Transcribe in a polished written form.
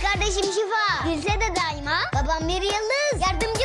kardeşim Şifa. Gülse de daima. Babam bir yıldız. Yardımcı